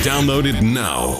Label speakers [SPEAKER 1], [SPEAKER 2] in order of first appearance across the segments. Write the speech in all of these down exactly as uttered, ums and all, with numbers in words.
[SPEAKER 1] Download it now.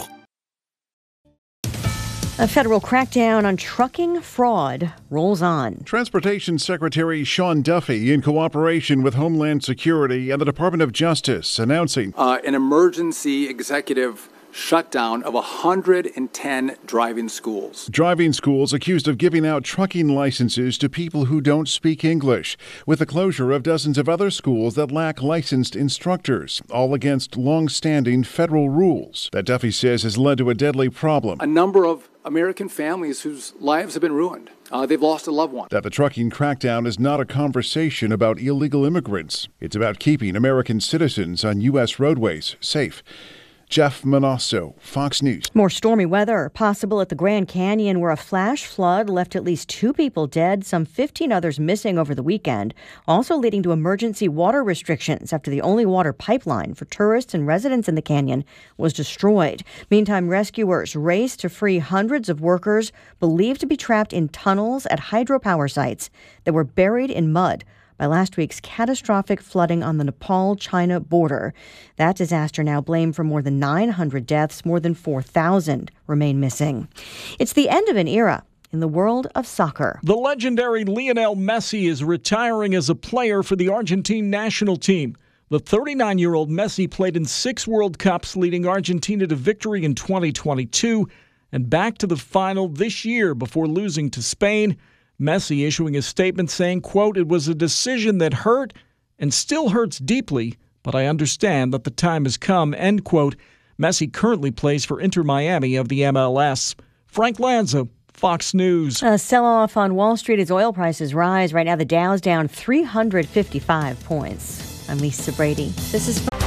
[SPEAKER 2] A federal crackdown on trucking fraud rolls on.
[SPEAKER 3] Transportation Secretary Sean Duffy, in cooperation with Homeland Security and the Department of Justice, announcing
[SPEAKER 4] uh, an emergency executive shutdown of one hundred ten driving schools.
[SPEAKER 3] Driving schools accused of giving out trucking licenses to people who don't speak English, with the closure of dozens of other schools that lack licensed instructors, all against long-standing federal rules that Duffy says has led to a deadly problem.
[SPEAKER 4] A number of American families whose lives have been ruined. Uh, they've lost a loved one.
[SPEAKER 3] That the trucking crackdown is not a conversation about illegal immigrants. It's about keeping American citizens on U S roadways safe. Jeff Manasso, Fox News.
[SPEAKER 2] More stormy weather possible at the Grand Canyon, where a flash flood left at least two people dead, some fifteen others missing over the weekend, also leading to emergency water restrictions after the only water pipeline for tourists and residents in the canyon was destroyed. Meantime, rescuers raced to free hundreds of workers believed to be trapped in tunnels at hydropower sites that were buried in mud by last week's catastrophic flooding on the Nepal-China border. That disaster now blamed for more than nine hundred deaths. More than four thousand remain missing. It's the end of an era in the world of soccer.
[SPEAKER 5] The legendary Lionel Messi is retiring as a player for the Argentine national team. The thirty-nine-year-old Messi played in six World Cups, leading Argentina to victory in twenty twenty-two and back to the final this year before losing to Spain. Messi issuing a statement saying, quote, "It was a decision that hurt and still hurts deeply, but I understand that the time has come," end quote. Messi currently plays for Inter Miami of the M L S. Frank Lanza, Fox News.
[SPEAKER 2] A sell-off on Wall Street as oil prices rise. Right now, the Dow's down three hundred fifty-five points. I'm Lisa Brady. This is